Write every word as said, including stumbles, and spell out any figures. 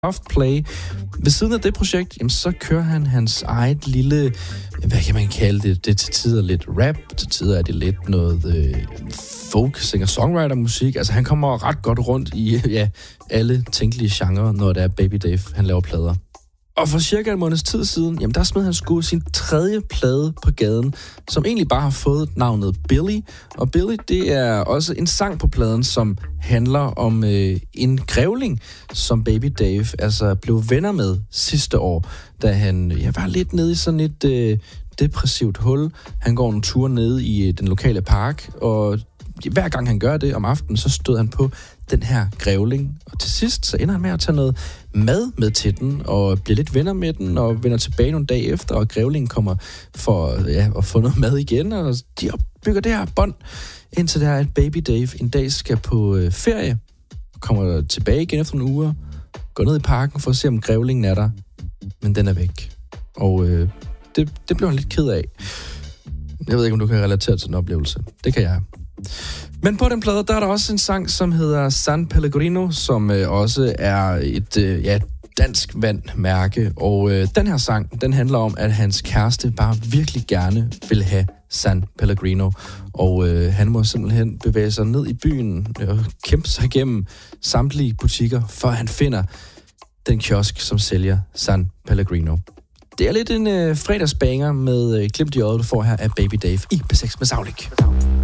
Soft Play. Ved siden af det projekt, jamen, så kører han hans eget lille, hvad kan man kalde det? Det er til tider lidt rap, til tider er det lidt noget øh, folk, singer-songwriter-musik. Altså han kommer ret godt rundt i ja, alle tænkelige genrer, når det er Baby Dave, han laver plader. Og for cirka en måneds tid siden, jamen der smed han sgu sin tredje plade på gaden, som egentlig bare har fået navnet Billy. Og Billy, det er også en sang på pladen, som handler om øh, en grævling, som Baby Dave altså blev venner med sidste år, da han ja, var lidt nede i sådan et øh, depressivt hul. Han går en tur nede i den lokale park, og hver gang han gør det om aftenen, så støder han på den her grævling. Og til sidst, så ender han med at tage noget mad med til den, og bliver lidt venner med den, og vender tilbage nogle dage efter, og grævlingen kommer for ja, at få noget mad igen, og de opbygger det her bånd, indtil det er, at Baby Dave en dag skal på øh, ferie, kommer tilbage igen efter nogle uger, går ned i parken for at se, om grævlingen er der, men den er væk. Og øh, det, det blev han lidt ked af. Jeg ved ikke, om du kan relatere til den oplevelse. Det kan jeg. Men på den plade, der er der også en sang, som hedder San Pellegrino, som øh, også er et øh, ja, dansk vandmærke. Og øh, den her sang, den handler om, at hans kæreste bare virkelig gerne vil have San Pellegrino. Og øh, han må simpelthen bevæge sig ned i byen og kæmpe sig igennem samtlige butikker, før han finder den kiosk, som sælger San Pellegrino. Det er lidt en øh, fredagsbanger med øh, glimt i øjet, du får her af Baby Dave i P seks med Saulik.